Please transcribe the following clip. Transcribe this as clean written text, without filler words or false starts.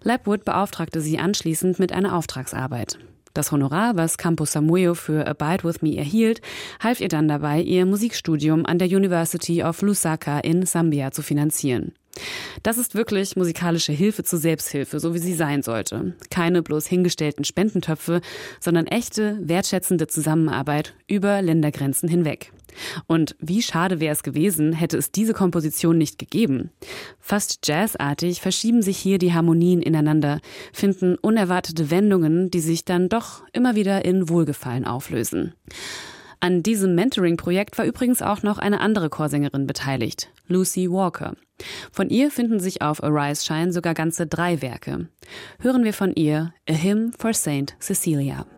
Lapwood beauftragte sie anschließend mit einer Auftragsarbeit. Das Honorar, was Campo Samuyo für Abide With Me erhielt, half ihr dann dabei, ihr Musikstudium an der University of Lusaka in Sambia zu finanzieren. Das ist wirklich musikalische Hilfe zur Selbsthilfe, so wie sie sein sollte. Keine bloß hingestellten Spendentöpfe, sondern echte, wertschätzende Zusammenarbeit über Ländergrenzen hinweg. Und wie schade wäre es gewesen, hätte es diese Komposition nicht gegeben. Fast jazzartig verschieben sich hier die Harmonien ineinander, finden unerwartete Wendungen, die sich dann doch immer wieder in Wohlgefallen auflösen. An diesem Mentoring-Projekt war übrigens auch noch eine andere Chorsängerin beteiligt, Lucy Walker. Von ihr finden sich auf Arise Shine sogar ganze 3 Werke. Hören wir von ihr A Hymn for Saint Cecilia.